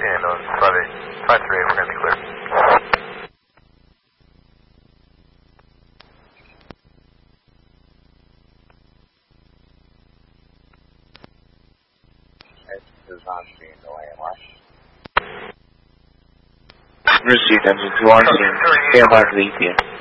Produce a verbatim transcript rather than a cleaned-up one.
Yeah, no, five eight, five three eight, we're going to be clear. Received, engine two on scene. Stand by for the E T A.